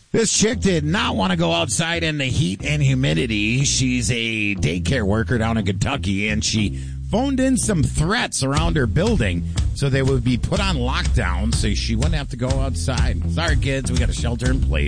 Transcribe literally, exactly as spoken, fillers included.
This chick did not want to go outside in the heat and humidity. She's a daycare worker down in Kentucky, and she phoned in some threats around her building so they would be put on lockdown so she wouldn't have to go outside. Sorry, kids, we got a shelter in place.